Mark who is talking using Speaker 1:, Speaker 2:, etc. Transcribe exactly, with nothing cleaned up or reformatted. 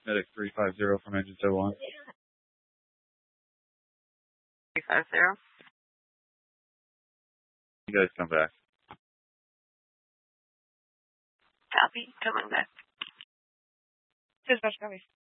Speaker 1: Medic three five zero from engine zero one.
Speaker 2: three five zero.
Speaker 1: You guys come back.
Speaker 2: Copy. Coming back.
Speaker 3: Dispatch, copy.